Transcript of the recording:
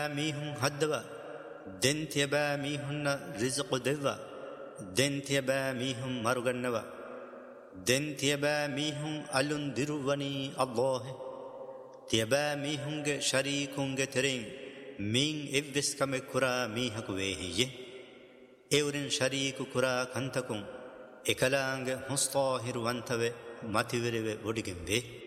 ميهم هدوا دنت يبا ميهن رزق دوا دنت يبا ميهم مرغنوا دنت يبا ميهم ألون درواني الله تيبا ميهنگ شريكونگ ترين مين إبس كم كرا ميهك ويهي اورن شريك كرا كنتكم إكلانگ مستاهر وانتوه ماتيوره ودگم